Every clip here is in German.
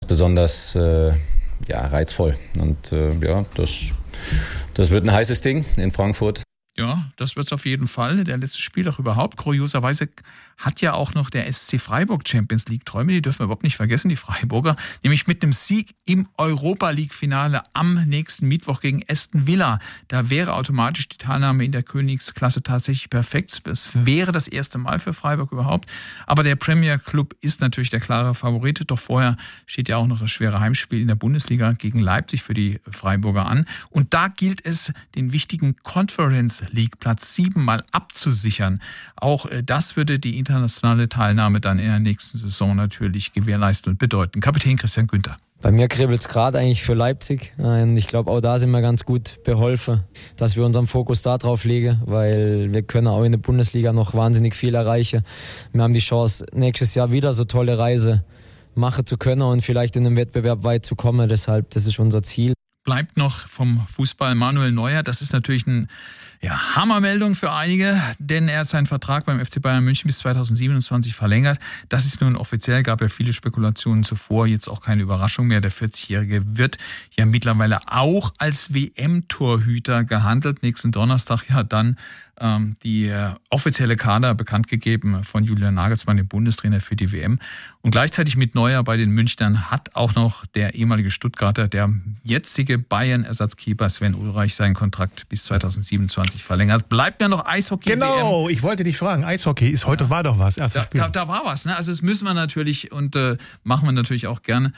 besonders reizvoll. Und das wird ein heißes Ding in Frankfurt. Ja, das wird es auf jeden Fall. Der letzte Spieltag überhaupt. Kurioserweise hat ja auch noch der SC Freiburg Champions League Träume. Die dürfen wir überhaupt nicht vergessen, die Freiburger. Nämlich mit einem Sieg im Europa League Finale am nächsten Mittwoch gegen Aston Villa. Da wäre automatisch die Teilnahme in der Königsklasse tatsächlich perfekt. Es wäre das erste Mal für Freiburg überhaupt. Aber der Premier Club ist natürlich der klare Favorit. Doch vorher steht ja auch noch das schwere Heimspiel in der Bundesliga gegen Leipzig für die Freiburger an. Und da gilt es, den wichtigen Conference League Platz 7 mal abzusichern. Auch das würde die internationale Teilnahme dann in der nächsten Saison natürlich gewährleisten und bedeuten. Kapitän Christian Günther. Bei mir kribbelt es gerade eigentlich für Leipzig. Und ich glaube, auch da sind wir ganz gut beholfen, dass wir unseren Fokus da drauf legen, weil wir können auch in der Bundesliga noch wahnsinnig viel erreichen. Wir haben die Chance, nächstes Jahr wieder so tolle Reise machen zu können und vielleicht in einem Wettbewerb weit zu kommen. Deshalb, das ist unser Ziel. Bleibt noch vom Fußball Manuel Neuer. Das ist natürlich eine Hammermeldung für einige, denn er hat seinen Vertrag beim FC Bayern München bis 2027 verlängert. Das ist nun offiziell, gab ja viele Spekulationen zuvor, jetzt auch keine Überraschung mehr. Der 40-Jährige wird ja mittlerweile auch als WM-Torhüter gehandelt. Nächsten Donnerstag dann die offizielle Kader bekannt gegeben von Julian Nagelsmann, dem Bundestrainer für die WM. Und gleichzeitig mit Neuer bei den Münchnern hat auch noch der ehemalige Stuttgarter, der jetzige Bayern-Ersatzkeeper Sven Ulreich seinen Kontrakt bis 2027 verlängert. Bleibt ja noch Eishockey. Genau, ich wollte dich fragen, Eishockey ist heute war doch was. Da war was, ne? Also das müssen wir natürlich und machen wir natürlich auch gerne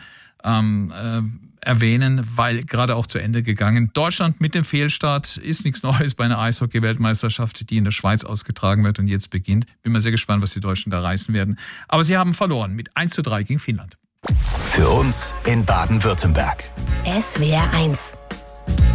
erwähnen, weil gerade auch zu Ende gegangen. Deutschland mit dem Fehlstart ist nichts Neues bei einer Eishockey-Weltmeisterschaft, die in der Schweiz ausgetragen wird und jetzt beginnt. Bin mal sehr gespannt, was die Deutschen da reißen werden. Aber sie haben verloren mit 1:3 gegen Finnland. Für uns in Baden-Württemberg. SWR 1